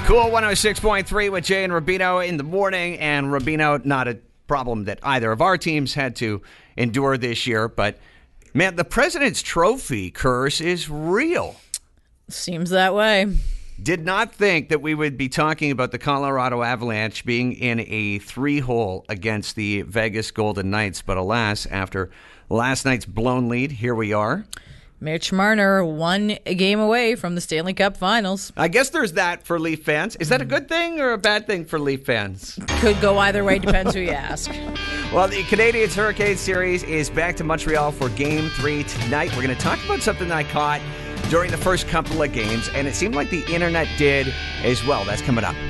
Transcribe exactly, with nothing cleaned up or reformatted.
Cool one oh six point three with Jay and Rubino in the morning. And Rubino, not a problem that either of our teams had to endure this year. But, man, the President's Trophy curse is real. Seems that way. Did not think that we would be talking about the Colorado Avalanche being in a three-hole against the Vegas Golden Knights. But alas, after last night's blown lead, here we are. Mitch Marner one game away from the Stanley Cup Finals. I guess there's that for Leaf fans. Is that a good thing or a bad thing for Leaf fans? Could go either way, depends who you ask. Well, the Canadiens Hurricanes series is back to Montreal for Game three tonight. We're going to talk about something that I caught during the first couple of games, and it seemed like the internet did as well. That's coming up.